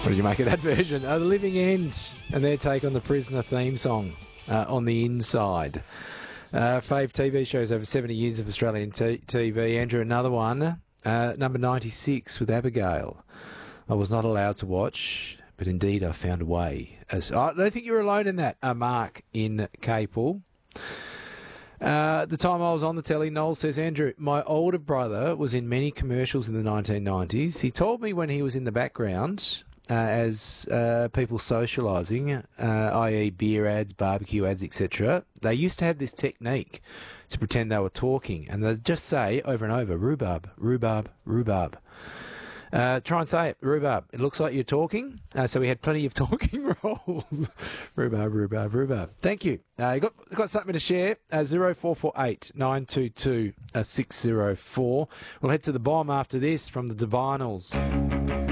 What did you make of that version? The Living End and their take on the Prisoner theme song, On the Inside. Fave TV shows over 70 years of Australian TV. Andrew, another one. Number 96 with Abigail. I was not allowed to watch, but indeed I found a way. I don't think you're alone in that. Mark in Capel. The time I was on the telly, Noel says, Andrew, my older brother was in many commercials in the 1990s. He told me when he was in the background as people socialising, i.e. beer ads, barbecue ads, etc., they used to have this technique to pretend they were talking, and they'd just say over and over, rhubarb, rhubarb, rhubarb. Try and say it, rhubarb. It looks like you're talking, so we had plenty of talking roles. Rhubarb, rhubarb, rhubarb. Thank you. You got something to share? 0448 922 604. We'll head to the bomb after this from the Divinals.